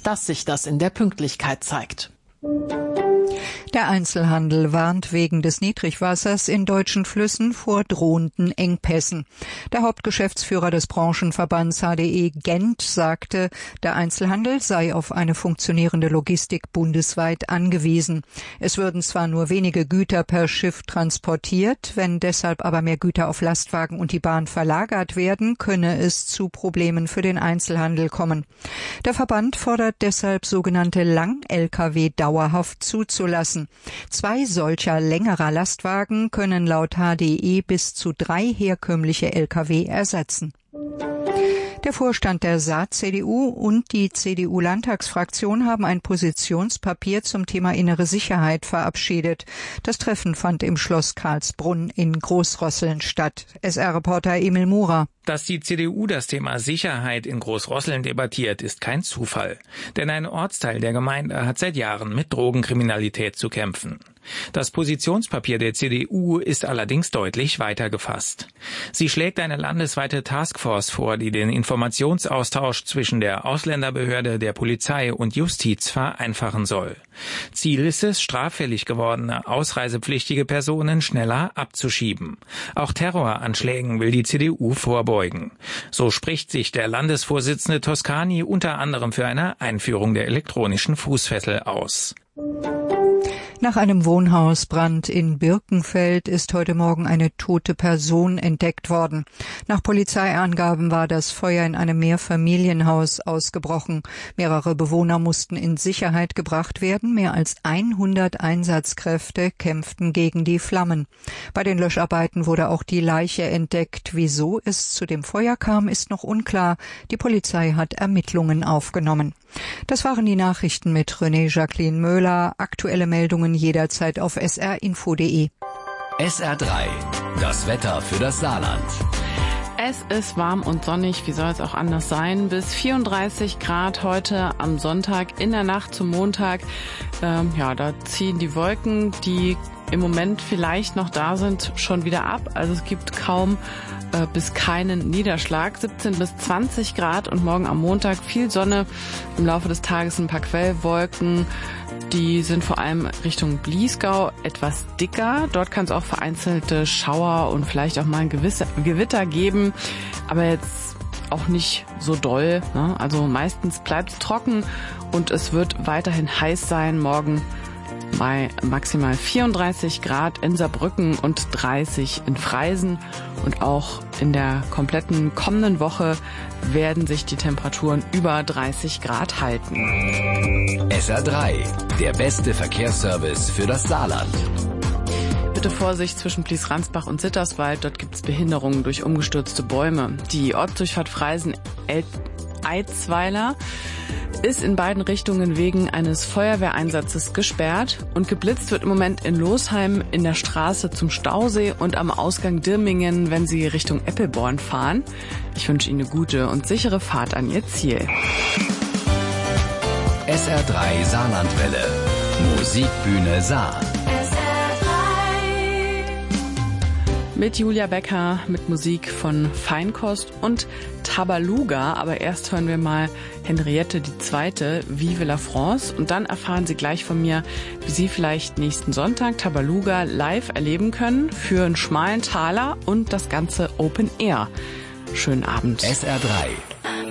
dass sich das in der Pünktlichkeit zeigt. Der Einzelhandel warnt wegen des Niedrigwassers in deutschen Flüssen vor drohenden Engpässen. Der Hauptgeschäftsführer des Branchenverbands HDE Gent sagte, der Einzelhandel sei auf eine funktionierende Logistik bundesweit angewiesen. Es würden zwar nur wenige Güter per Schiff transportiert, wenn deshalb aber mehr Güter auf Lastwagen und die Bahn verlagert werden, könne es zu Problemen für den Einzelhandel kommen. Der Verband fordert deshalb sogenannte Lang-Lkw dauerhaft zuzulassen. 2 solcher längerer Lastwagen können laut HDE bis zu 3 herkömmliche Lkw ersetzen. Der Vorstand der Saat-CDU und die CDU-Landtagsfraktion haben ein Positionspapier zum Thema innere Sicherheit verabschiedet. Das Treffen fand im Schloss Karlsbrunn in Großrosseln statt. SR-Reporter Emil Murer. Dass die CDU das Thema Sicherheit in Großrosseln debattiert, ist kein Zufall. Denn ein Ortsteil der Gemeinde hat seit Jahren mit Drogenkriminalität zu kämpfen. Das Positionspapier der CDU ist allerdings deutlich weiter gefasst. Sie schlägt eine landesweite Taskforce vor, die den Informationsaustausch zwischen der Ausländerbehörde, der Polizei und Justiz vereinfachen soll. Ziel ist es, straffällig gewordene ausreisepflichtige Personen schneller abzuschieben. Auch Terroranschlägen will die CDU vorbeugen. So spricht sich der Landesvorsitzende Toscani unter anderem für eine Einführung der elektronischen Fußfessel aus. Nach einem Wohnhausbrand in Birkenfeld ist heute Morgen eine tote Person entdeckt worden. Nach Polizeiangaben war das Feuer in einem Mehrfamilienhaus ausgebrochen. Mehrere Bewohner mussten in Sicherheit gebracht werden. Mehr als 100 Einsatzkräfte kämpften gegen die Flammen. Bei den Löscharbeiten wurde auch die Leiche entdeckt. Wieso es zu dem Feuer kam, ist noch unklar. Die Polizei hat Ermittlungen aufgenommen. Das waren die Nachrichten mit René Jacqueline Möhler. Aktuelle Meldungen jederzeit auf srinfo.de. SR3, das Wetter für das Saarland. Es ist warm und sonnig, wie soll es auch anders sein? Bis 34 Grad heute am Sonntag, in der Nacht zum Montag. Da ziehen die Wolken, die im Moment vielleicht noch da sind, schon wieder ab. Also es gibt kaum bis keinen Niederschlag. 17 bis 20 Grad und morgen am Montag viel Sonne. Im Laufe des Tages ein paar Quellwolken. Die sind vor allem Richtung Bliesgau etwas dicker. Dort kann es auch vereinzelte Schauer und vielleicht auch mal ein Gewitter geben. Aber jetzt auch nicht so doll, ne? Also meistens bleibt es trocken und es wird weiterhin heiß sein. Morgen bei maximal 34 Grad in Saarbrücken und 30 in Freisen. Und auch in der kompletten kommenden Woche werden sich die Temperaturen über 30 Grad halten. SR3, der beste Verkehrsservice für das Saarland. Bitte Vorsicht zwischen Blies-Ransbach und Sitterswald. Dort gibt es Behinderungen durch umgestürzte Bäume. Die Ortsdurchfahrt Freisen-Eitzweiler ist in beiden Richtungen wegen eines Feuerwehreinsatzes gesperrt und geblitzt wird im Moment in Losheim in der Straße zum Stausee und am Ausgang Dirmingen, wenn Sie Richtung Eppelborn fahren. Ich wünsche Ihnen eine gute und sichere Fahrt an Ihr Ziel. SR3 Saarlandwelle. Musikbühne Saar. Mit Julia Becker, mit Musik von Feinkost und Tabaluga. Aber erst hören wir mal Henriette II., Vive la France. Und dann erfahren Sie gleich von mir, wie Sie vielleicht nächsten Sonntag Tabaluga live erleben können für einen schmalen Taler und das Ganze Open Air. Schönen Abend. SR3.